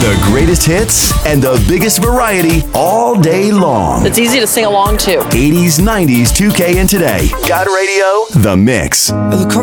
The greatest hits and the biggest variety all day long. It's easy to sing along to. 80s, 90s, 2K, and today. God Radio, The Mix. I look